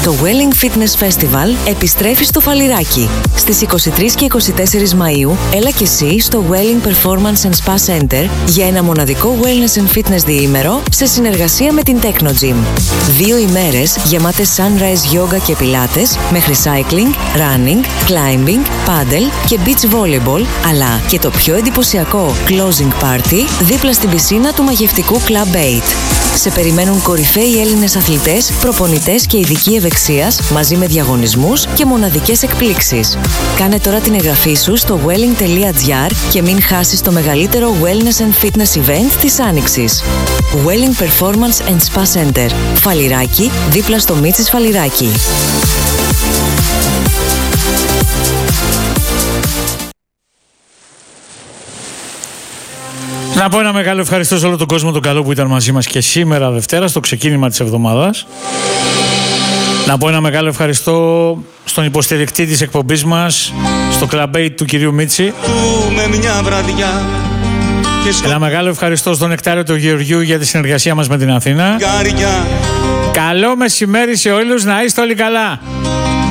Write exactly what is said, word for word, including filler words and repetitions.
Το Welling Fitness Festival επιστρέφει στο Φαλιράκι. Στις είκοσι τρεις και είκοσι τέσσερις Μαΐου, έλα και εσύ στο Welling Performance and Spa Center για ένα μοναδικό wellness and fitness διήμερο σε συνεργασία με την Techno Gym. Δύο ημέρες γεμάτες sunrise yoga και πιλάτες, μέχρι cycling, running, climbing, paddle και beach volleyball, αλλά και το πιο εντυπωσιακό closing party δίπλα στην πισίνα του μαγευτικού Club Eight. Σε περιμένουν κορυφαίοι Έλληνες αθλητές, προπονητές και ειδικοί ευεξίας, μαζί με διαγωνισμούς και μοναδικές εκπλήξεις. Κάνε τώρα την εγγραφή σου στο welling τελεία gr και μην χάσεις το μεγαλύτερο wellness and fitness event της Άνοιξης. Welling Performance and Spa Center. Φαλιράκι, δίπλα στο Μίτσης Φαλιράκι. Να πω ένα μεγάλο ευχαριστώ σε όλο τον κόσμο τον καλό που ήταν μαζί μας και σήμερα Δευτέρα στο ξεκίνημα της εβδομάδας. Να πω ένα μεγάλο ευχαριστώ στον υποστηρικτή της εκπομπής μας, στο Club Eight του κυρίου Μίτση. Ένα μεγάλο ευχαριστώ στον Νεκτάριο του Γεωργιού για τη συνεργασία μας με την Αθήνα. Καλό μεσημέρι σε όλους, να είστε όλοι καλά.